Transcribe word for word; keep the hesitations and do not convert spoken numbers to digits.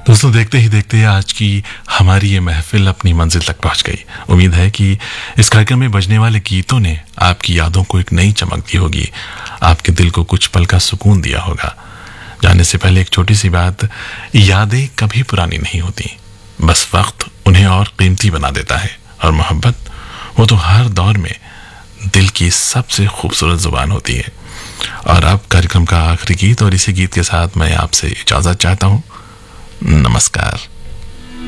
दोस्तों, देखते ही देखते आज की हमारी ये महफिल अपनी मंजिल तक पहुंच गई। उम्मीद है कि इस कार्यक्रम में बजने वाले गीतों ने आपकी यादों को एक नई चमक दी होगी, आपके दिल को कुछ पल का सुकून दिया होगा। जाने से पहले एक छोटी सी बात, यादें कभी पुरानी नहीं होती, बस वक्त उन्हें और कीमती बना देता है। और मोहब्बत, वो तो हर दौर में दिल की सबसे खूबसूरत जुबान होती है। और अब कार्यक्रम का आखिरी गीत, और इसी गीत के साथ मैं आपसे इजाजत चाहता हूँ। नमस्कार।